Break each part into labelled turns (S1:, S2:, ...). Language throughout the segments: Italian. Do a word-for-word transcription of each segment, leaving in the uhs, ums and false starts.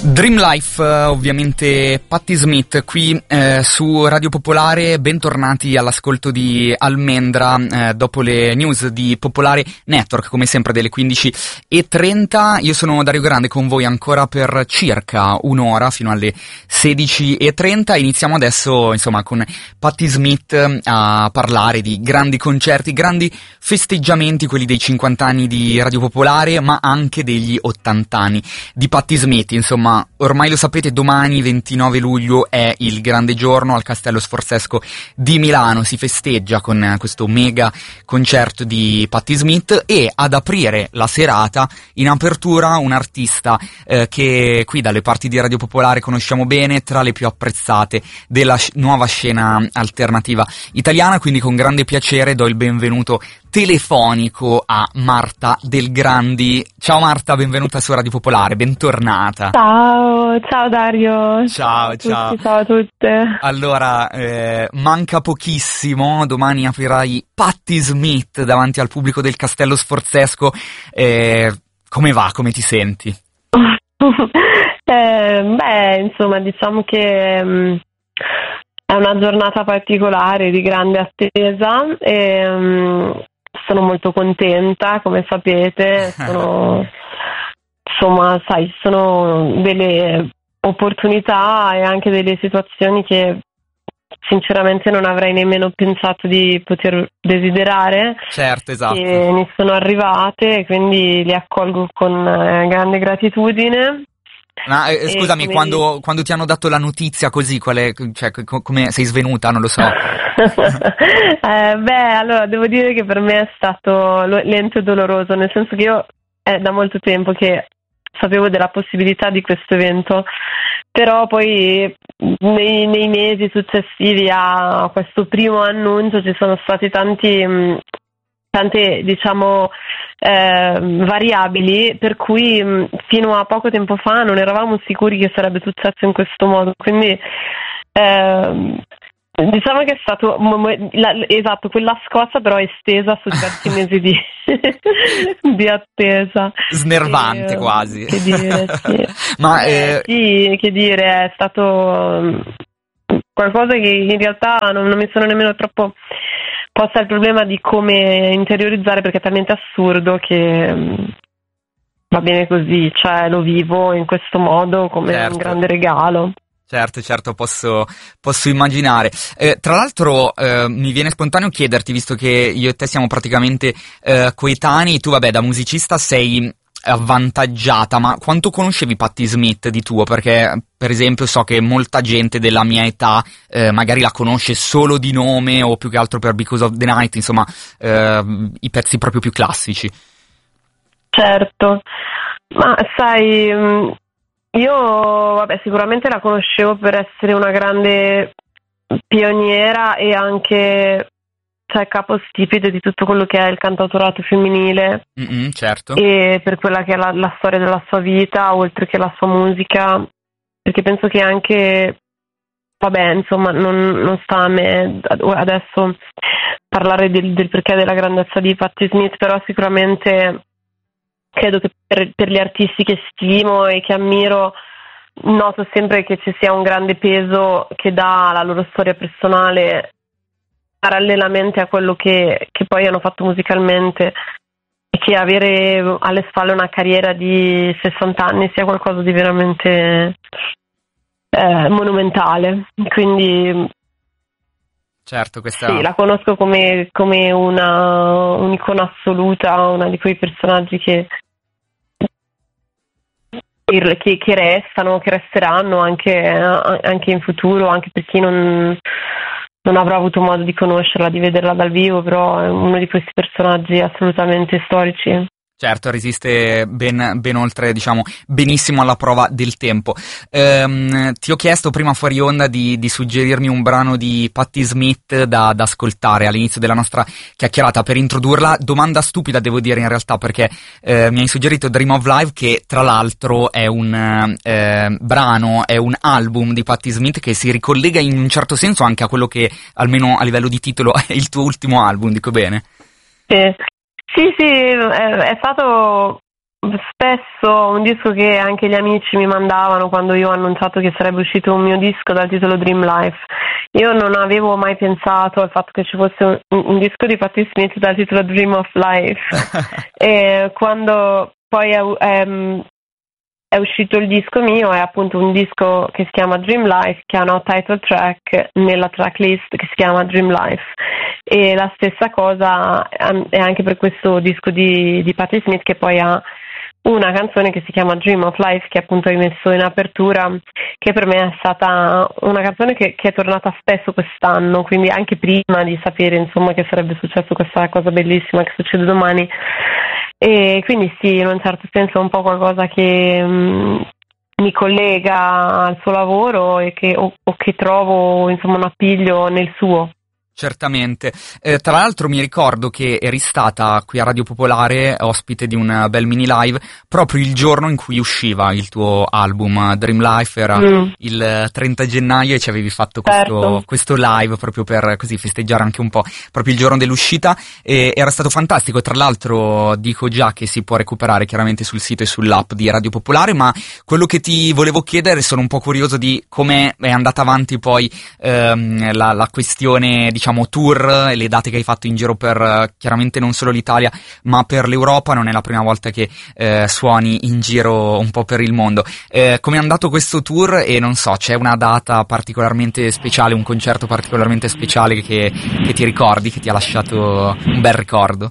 S1: Dream Life, ovviamente Patti Smith qui eh, su Radio Popolare. Bentornati all'ascolto di Almendra eh, dopo le news di Popolare Network, come sempre delle quindici e trenta. Io sono Dario Grande con voi ancora per circa un'ora fino alle sedici e trenta. Iniziamo adesso insomma con Patti Smith a parlare di grandi concerti, grandi festeggiamenti, quelli dei cinquanta anni di Radio Popolare, ma anche degli ottanta anni di Patti Smith. Insomma, ormai lo sapete, domani ventinove luglio è il grande giorno al Castello Sforzesco di Milano. Si festeggia con questo mega concerto di Patti Smith e ad aprire la serata, in apertura, un artista eh, che qui dalle parti di Radio Popolare conosciamo bene, tra le più apprezzate della sc- nuova scena alternativa italiana. Quindi con grande piacere do il benvenuto telefonico a Marta Del Grandi. Ciao Marta, benvenuta su Radio Popolare, bentornata.
S2: Ciao, ciao Dario.
S1: Ciao, ciao.
S2: Tutti, ciao a tutte.
S1: Allora, eh, manca pochissimo, domani aprirai Patti Smith davanti al pubblico del Castello Sforzesco. Eh, come va? Come ti senti?
S2: eh, beh, insomma, diciamo che mh, è una giornata particolare, di grande attesa e mh, sono molto contenta, come sapete. Sono, insomma, sai, sono delle opportunità e anche delle situazioni che sinceramente non avrei nemmeno pensato di poter desiderare.
S1: Certo, esatto.
S2: Che mi sono arrivate, quindi le accolgo con eh, grande gratitudine.
S1: Ma eh, scusami,
S2: come...
S1: quando, quando ti hanno dato la notizia così, qual è, cioè, co- come sei svenuta? Non lo so.
S2: eh, beh, allora devo dire che per me è stato lento e doloroso, nel senso che io è da molto tempo che sapevo della possibilità di questo evento, però poi nei, nei mesi successivi a questo primo annuncio ci sono stati tanti mh, tante diciamo eh, variabili, per cui mh, fino a poco tempo fa non eravamo sicuri che sarebbe successo in questo modo, quindi eh, diciamo che è stato la, esatto, quella scossa però estesa su diversi mesi di, di attesa.
S1: Snervante, e, quasi.
S2: Che dire, sì.
S1: Ma
S2: eh,
S1: eh...
S2: sì, che dire, è stato qualcosa che in realtà non, non mi sono nemmeno troppo posta il problema di come interiorizzare, perché è talmente assurdo che va bene così, cioè lo vivo in questo modo come certo. Un grande regalo.
S1: Certo, certo, posso, posso immaginare. Eh, tra l'altro eh, mi viene spontaneo chiederti, visto che io e te siamo praticamente eh, coetanei, tu vabbè da musicista sei avvantaggiata, ma quanto conoscevi Patti Smith di tuo? Perché per esempio so che molta gente della mia età eh, magari la conosce solo di nome o più che altro per Because of the Night, insomma eh, i pezzi proprio più classici.
S2: Certo, ma sai... Io, vabbè, sicuramente la conoscevo per essere una grande pioniera e anche, cioè, capostipite di tutto quello che è il cantautorato femminile.
S1: Mm-hmm, certo.
S2: E per quella che è la, la storia della sua vita, oltre che la sua musica, perché penso che anche, vabbè, insomma, non, non sta a me adesso parlare del, del perché della grandezza di Patti Smith, però sicuramente... Credo che per, per gli artisti che stimo e che ammiro noto sempre che ci sia un grande peso che dà alla loro storia personale parallelamente a quello che, che poi hanno fatto musicalmente, e che avere alle spalle una carriera di sessanta anni sia qualcosa di veramente eh, monumentale. Quindi
S1: certo, questa...
S2: sì, la conosco come, come una un'icona assoluta, una di quei personaggi che Che, che restano, che resteranno anche, anche in futuro, anche per chi non, non avrà avuto modo di conoscerla, di vederla dal vivo, però è uno di questi personaggi assolutamente storici.
S1: Certo, resiste ben, ben oltre, diciamo, benissimo alla prova del tempo. Ehm, ti ho chiesto prima fuori onda di, di suggerirmi un brano di Patti Smith da, da ascoltare all'inizio della nostra chiacchierata per introdurla. Domanda stupida, devo dire, in realtà, perché eh, mi hai suggerito Dream of Life, che tra l'altro è un eh, brano, è un album di Patti Smith che si ricollega in un certo senso anche a quello che, almeno a livello di titolo, è il tuo ultimo album, dico bene?
S2: Sì. Sì, sì, è, è stato spesso un disco che anche gli amici mi mandavano quando io ho annunciato che sarebbe uscito un mio disco dal titolo Dream Life. Io non avevo mai pensato al fatto che ci fosse un, un disco di Patti Smith dal titolo Dream of Life. E quando poi è, è, è uscito il disco mio, è appunto un disco che si chiama Dream Life, che ha una title track nella tracklist che si chiama Dream Life. E la stessa cosa è anche per questo disco di, di Patti Smith, che poi ha una canzone che si chiama Dream of Life, che appunto hai messo in apertura, che per me è stata una canzone che, che è tornata spesso quest'anno, quindi anche prima di sapere insomma che sarebbe successo questa cosa bellissima che succede domani. E quindi sì, in un certo senso è un po' qualcosa che mh, mi collega al suo lavoro e che, o, o che trovo insomma un appiglio nel suo.
S1: Certamente. Eh, tra l'altro mi ricordo che eri stata qui a Radio Popolare ospite di un bel mini live proprio il giorno in cui usciva il tuo album Dream Life, era mm. il trenta gennaio, e ci avevi fatto questo, certo. questo live proprio per così festeggiare anche un po' proprio il giorno dell'uscita, e era stato fantastico. Tra l'altro dico già che si può recuperare chiaramente sul sito e sull'app di Radio Popolare, ma quello che ti volevo chiedere, sono un po' curioso di come è andata avanti poi ehm, la, la questione di diciamo tour e le date che hai fatto in giro per uh, chiaramente non solo l'Italia ma per l'Europa. Non è la prima volta che eh, suoni in giro un po' per il mondo. Eh, come è andato questo tour? E non so, c'è una data particolarmente speciale, un concerto particolarmente speciale che, che ti ricordi, che ti ha lasciato un bel ricordo?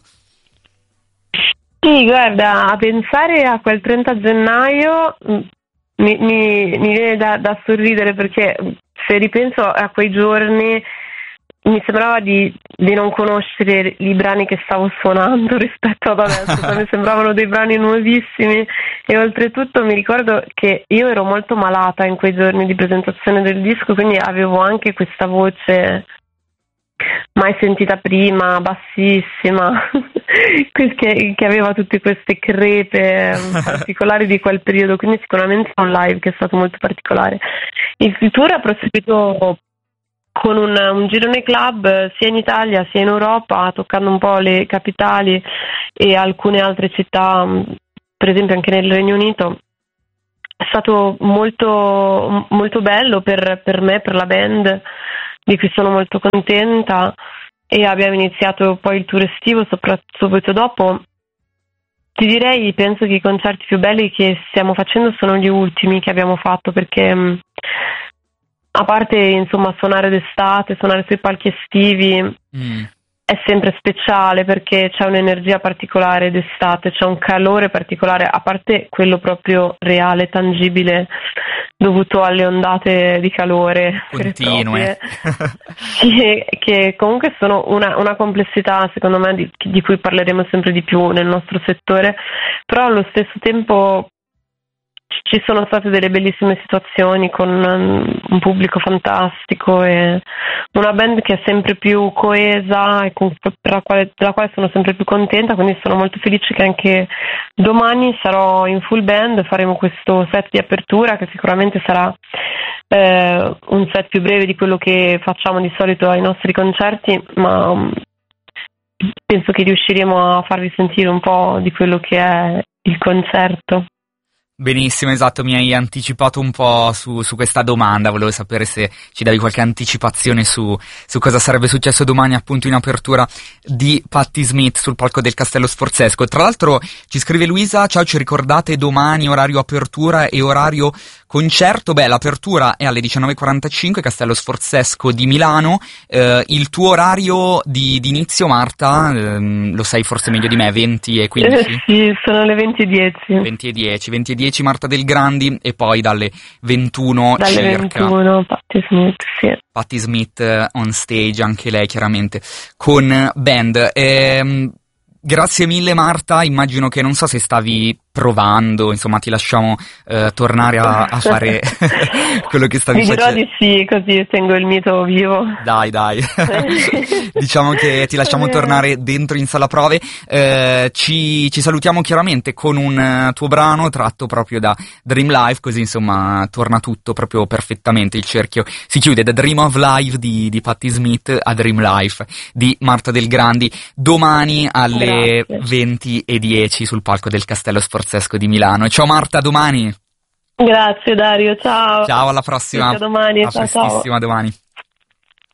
S2: Sì, guarda, a pensare a quel trenta gennaio mi, mi, mi viene da, da sorridere, perché se ripenso a quei giorni mi sembrava di, di non conoscere i brani che stavo suonando rispetto ad adesso, mi sembravano dei brani nuovissimi, e oltretutto mi ricordo che io ero molto malata in quei giorni di presentazione del disco, quindi avevo anche questa voce mai sentita prima, bassissima, che, che aveva tutte queste crepe particolari di quel periodo, quindi sicuramente è un live che è stato molto particolare. Il tour ha proseguito con un, un girone club sia in Italia sia in Europa, toccando un po' le capitali e alcune altre città, per esempio anche nel Regno Unito. È stato molto, molto bello per, per me, per la band, di cui sono molto contenta, e abbiamo iniziato poi il tour estivo subito dopo. Ti direi, penso che i concerti più belli che stiamo facendo sono gli ultimi che abbiamo fatto, perché a parte insomma suonare d'estate, suonare sui palchi estivi, mm. è sempre speciale, perché c'è un'energia particolare d'estate, c'è un calore particolare, a parte quello proprio reale, tangibile, dovuto alle ondate di calore
S1: continue,
S2: che, che comunque sono una, una complessità secondo me di, di cui parleremo sempre di più nel nostro settore, però allo stesso tempo ci sono state delle bellissime situazioni con un pubblico fantastico e una band che è sempre più coesa e con, per la quale, della quale sono sempre più contenta, quindi sono molto felice che anche domani sarò in full band. Faremo questo set di apertura che sicuramente sarà eh, un set più breve di quello che facciamo di solito ai nostri concerti, ma um, penso che riusciremo a farvi sentire un po' di quello che è il concerto.
S1: Benissimo, esatto, mi hai anticipato un po' su, su questa domanda, volevo sapere se ci davi qualche anticipazione su, su cosa sarebbe successo domani appunto in apertura di Patti Smith sul palco del Castello Sforzesco. Tra l'altro ci scrive Luisa: ciao, ci ricordate domani orario apertura e orario concerto? Beh, l'apertura è alle diciannove e quarantacinque, Castello Sforzesco di Milano. Eh, il tuo orario di, di inizio, Marta, ehm, lo sai forse meglio di me, venti e quindici?
S2: Eh, sì, sono le venti e dieci.
S1: venti e dieci, venti e dieci Marta del Grandi, e poi dalle ventuno
S2: dalle
S1: circa
S2: ventuno Patti Smith, sì.
S1: Patti Smith on stage, anche lei chiaramente con band. Ehm, grazie mille Marta, immagino che, non so se stavi provando, insomma ti lasciamo eh, tornare a, a fare quello che stavi facendo.
S2: Mi dirò di sì, così tengo il mito vivo.
S1: Dai dai, diciamo che ti lasciamo tornare dentro in sala prove. Eh, ci, ci salutiamo chiaramente con un uh, tuo brano tratto proprio da Dream Life, così insomma torna tutto proprio perfettamente, il cerchio si chiude da Dream of Life di, di Patti Smith a Dream Life di Marta del Grandi, domani alle
S2: Grazie.
S1: venti e dieci sul palco del Castello Sforzesco Sforzesco di Milano. Ciao Marta, a domani.
S2: Grazie Dario, ciao.
S1: Ciao, alla prossima.
S2: A domani,
S1: a
S2: ciao,
S1: prestissimo,
S2: ciao.
S1: a domani.